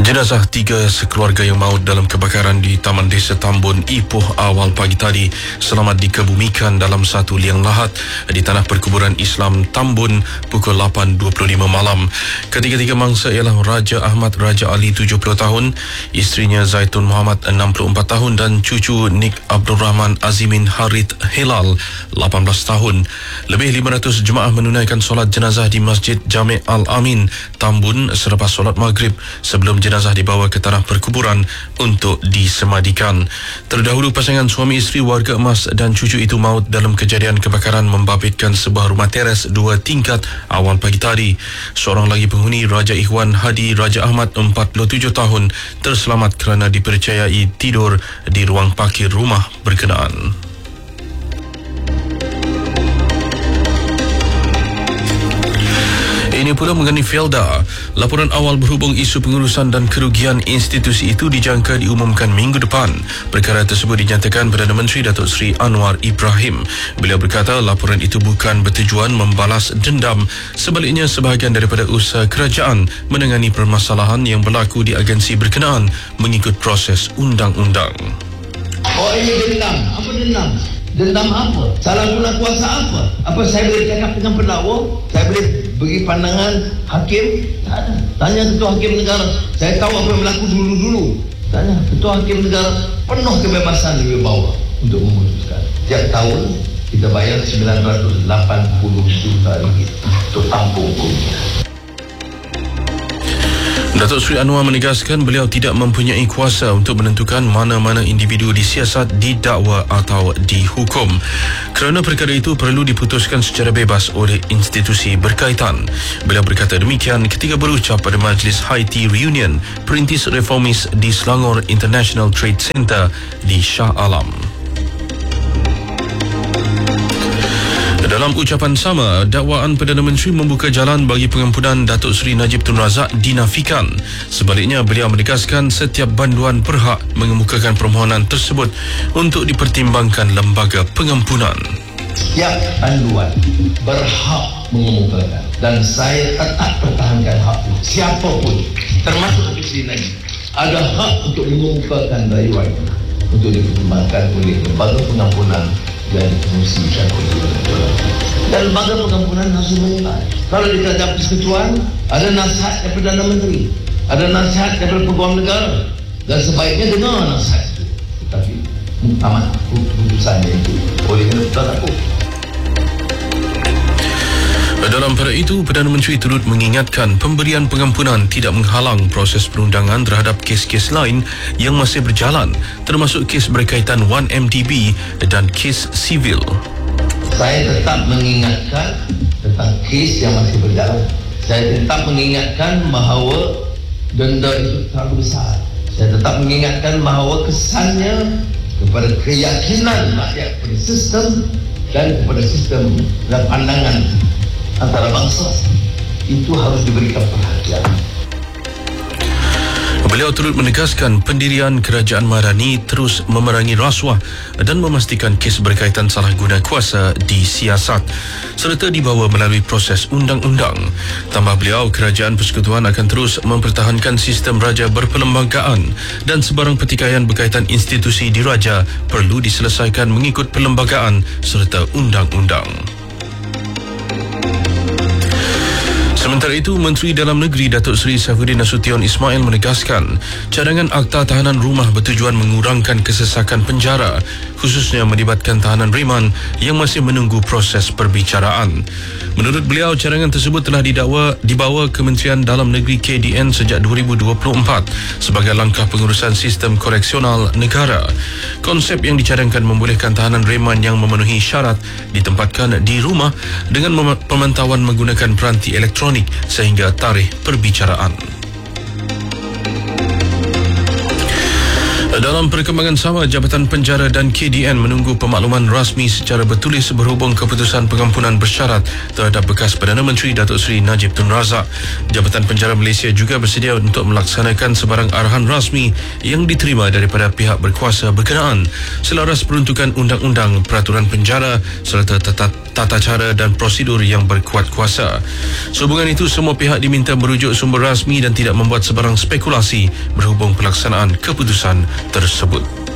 Jenazah 3 sekeluarga yang maut dalam kebakaran di Taman Desa Tambun Ipoh awal pagi tadi selamat dikebumikan dalam satu liang lahat di tanah perkuburan Islam Tambun pukul 8.25 malam. Ketiga-tiga mangsa ialah Raja Ahmad Raja Ali 70 tahun, isterinya Zaitun Muhammad 64 tahun dan cucu Nik Abdul Rahman Azimin Harith Hilal 18 tahun. Lebih 500 jemaah menunaikan solat jenazah di Masjid Jami' Al-Amin Tambun selepas solat maghrib sebelum jenazah dibawa ke tanah perkuburan untuk disemadikan. Terdahulu pasangan suami isteri warga emas dan cucu itu maut dalam kejadian kebakaran membabitkan sebuah rumah teres 2 tingkat awal pagi tadi. Seorang lagi penghuni Raja Ikhwan Hadi Raja Ahmad 47 tahun terselamat kerana dipercayai tidur di ruang parkir rumah berkenaan. Ini pula mengenai Felda. Laporan awal berhubung isu pengurusan dan kerugian institusi itu dijangka diumumkan minggu depan. Perkara tersebut dinyatakan Perdana Menteri Datuk Seri Anwar Ibrahim. Beliau berkata laporan itu bukan bertujuan membalas dendam. Sebaliknya, sebahagian daripada usaha kerajaan menangani permasalahan yang berlaku di agensi berkenaan mengikut proses undang-undang. Oh, ini dendam. Apa dendam? Dendam apa? Salah guna kuasa apa? Apa saya boleh cakap dengan pendakwa? Saya boleh beri pandangan hakim? Tak ada. Tanya ketua hakim negara. Saya tahu apa yang berlaku dulu-dulu. Tanya ketua hakim negara. Penuh kebebasan lebih bawah untuk memutuskan. Setiap tahun kita bayar 980 juta ringgit untuk tampung hukumnya. Datuk Seri Anwar menegaskan beliau tidak mempunyai kuasa untuk menentukan mana-mana individu disiasat, didakwa atau dihukum. Kerana perkara itu perlu diputuskan secara bebas oleh institusi berkaitan. Beliau berkata demikian ketika berucap pada Majlis High Tea Reunion Perintis Reformis di Selangor International Trade Centre di Shah Alam. Dalam ucapan sama, dakwaan Perdana Menteri membuka jalan bagi pengampunan Datuk Seri Najib Tun Razak dinafikan. Sebaliknya, beliau menegaskan setiap banduan berhak mengemukakan permohonan tersebut untuk dipertimbangkan lembaga pengampunan. Setiap banduan berhak mengemukakan dan saya tetap pertahankan hak itu. Siapapun, termasuk Datuk Seri Najib, ada hak untuk mengemukakan rayuan untuk dipertimbangkan oleh lembaga pengampunan dan difungsikan oleh dan lembaga pengampunan harus menilai. Kalau di kerajaan persekutuan ada nasihat daripada Perdana Menteri, ada nasihat daripada Peguam Negara, dan sebaiknya dengar nasihat itu. Tetapi amat keputusannya itu oleh keputusan aku. Dalam pada itu, Perdana Menteri turut mengingatkan pemberian pengampunan tidak menghalang proses perundangan terhadap kes-kes lain yang masih berjalan, termasuk kes berkaitan 1MDB dan kes sivil. Saya tetap mengingatkan tentang kes yang masih berjalan. Saya tetap mengingatkan bahawa denda itu terlalu besar. Saya tetap mengingatkan bahawa kesannya kepada keyakinan rakyat pada sistem dan kepada sistem dan pandangan antara bangsa itu harus diberikan perhatian. Beliau turut menegaskan pendirian kerajaan Madani terus memerangi rasuah dan memastikan kes berkaitan salah guna kuasa disiasat serta dibawa melalui proses undang-undang. Tambah beliau, kerajaan persekutuan akan terus mempertahankan sistem raja berperlembagaan dan sebarang pertikaian berkaitan institusi diraja perlu diselesaikan mengikut perlembagaan serta undang-undang. Sementara itu, Menteri Dalam Negeri Datuk Seri Saifuddin Nasution Ismail menegaskan cadangan Akta Tahanan Rumah bertujuan mengurangkan kesesakan penjara, khususnya melibatkan tahanan reman yang masih menunggu proses perbicaraan. Menurut beliau, cadangan tersebut telah dibawa Kementerian Dalam Negeri KDN sejak 2024 sebagai langkah pengurusan sistem koreksional negara. Konsep yang dicadangkan membolehkan tahanan reman yang memenuhi syarat ditempatkan di rumah dengan pemantauan menggunakan peranti elektronik sehingga tarikh perbicaraan. Dalam perkembangan sama, Jabatan Penjara dan KDN menunggu pemakluman rasmi secara bertulis berhubung keputusan pengampunan bersyarat terhadap bekas Perdana Menteri Datuk Seri Najib Tun Razak. Jabatan Penjara Malaysia juga bersedia untuk melaksanakan sebarang arahan rasmi yang diterima daripada pihak berkuasa berkenaan selaras peruntukan undang-undang, peraturan penjara serta tata cara dan prosedur yang berkuat kuasa. Sehubungan itu, semua pihak diminta merujuk sumber rasmi dan tidak membuat sebarang spekulasi berhubung pelaksanaan keputusan tersebut.